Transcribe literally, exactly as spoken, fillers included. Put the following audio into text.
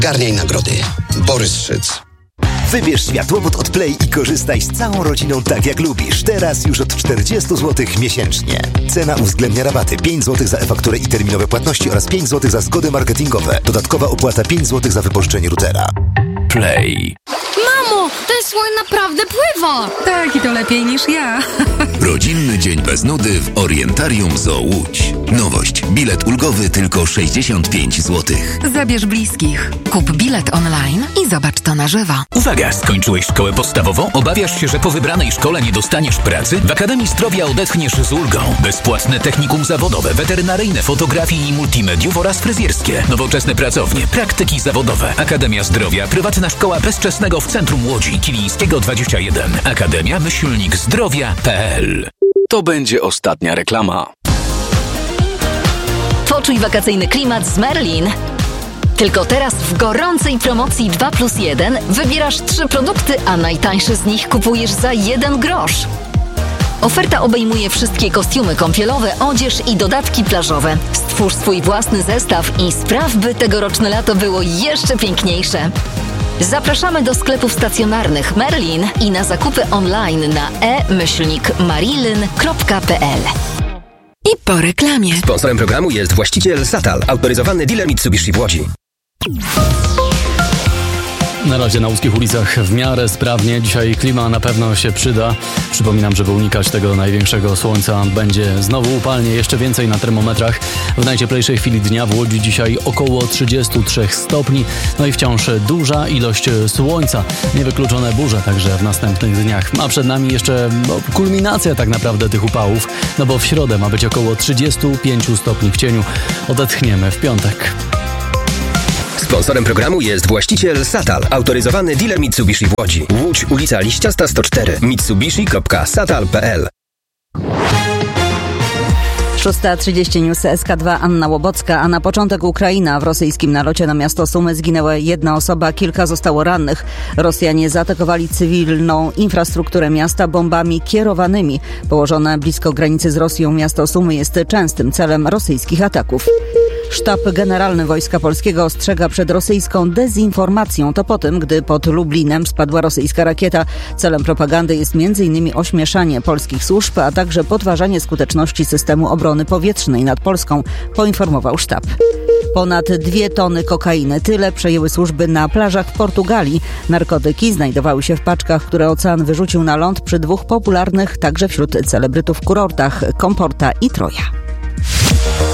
Garniaj nagrody. Borys Szyc. Wybierz światłowód od Play i korzystaj z całą rodziną tak jak lubisz. Teraz już od czterdzieści złotych miesięcznie. Cena uwzględnia rabaty pięć złotych za e-fakturę i terminowe płatności oraz pięć złotych za zgody marketingowe. Dodatkowa opłata pięć złotych za wypożyczenie routera. Play. Mamo, ten słoń naprawdę pływa! Tak, i to lepiej niż ja. Rodzinny dzień bez nudy w Orientarium Zoo Łódź. Nowość. Bilet ulgowy tylko sześćdziesiąt pięć złotych. Zabierz bliskich. Kup bilet online i zobacz to na żywo. Uwaga! Skończyłeś szkołę podstawową? Obawiasz się, że po wybranej szkole nie dostaniesz pracy? W Akademii Zdrowia odetchniesz z ulgą. Bezpłatne technikum zawodowe, weterynaryjne, fotografii i multimediów oraz fryzjerskie. Nowoczesne pracownie, praktyki zawodowe. Akademia Zdrowia, prywatna szkoła bezczesnego w centrum Łodzi, Kilińskiego dwadzieścia jeden. Akademia myślnik zdrowia kropka p l. To będzie ostatnia reklama. Poczuj wakacyjny klimat z Merlin. Tylko teraz w gorącej promocji dwa plus jeden wybierasz trzy produkty, a najtańsze z nich kupujesz za jeden grosz. Oferta obejmuje wszystkie kostiumy kąpielowe, odzież i dodatki plażowe. Stwórz swój własny zestaw i spraw, by tegoroczne lato było jeszcze piękniejsze. Zapraszamy do sklepów stacjonarnych Merlin i na zakupy online na e myślnik marilyn kropka p l. I po reklamie. Sponsorem programu jest właściciel Satal, autoryzowany dealer Mitsubishi w Łodzi. Na razie na łódzkich ulicach w miarę sprawnie. Dzisiaj klima na pewno się przyda. Przypominam, żeby unikać tego największego słońca, będzie znowu upalnie, jeszcze więcej na termometrach. W najcieplejszej chwili dnia w Łodzi dzisiaj około trzydzieści trzy stopni. No i wciąż duża ilość słońca. Niewykluczone burze także w następnych dniach. A przed nami jeszcze no, kulminacja tak naprawdę tych upałów, no bo w środę ma być około trzydzieści pięć stopni w cieniu. Odetchniemy w piątek. Sponsorem programu jest właściciel Satal, autoryzowany dealer Mitsubishi w Łodzi. Łódź, ulica Liściasta sto cztery, mitsubishi kropka satal kropka p l. szósta trzydzieści News S K dwa, Anna Łobocka, a na początek Ukraina. W rosyjskim nalocie na miasto Sumy zginęła jedna osoba, kilka zostało rannych. Rosjanie zaatakowali cywilną infrastrukturę miasta bombami kierowanymi. Położone blisko granicy z Rosją miasto Sumy jest częstym celem rosyjskich ataków. Sztab Generalny Wojska Polskiego ostrzega przed rosyjską dezinformacją. To po tym, gdy pod Lublinem spadła rosyjska rakieta. Celem propagandy jest między innymi ośmieszanie polskich służb, a także podważanie skuteczności systemu obrony powietrznej nad Polską, poinformował sztab. Ponad dwie tony kokainy. Tyle przejęły służby na plażach w Portugalii. Narkotyki znajdowały się w paczkach, które ocean wyrzucił na ląd przy dwóch popularnych także wśród celebrytów kurortach Comporta i Troja.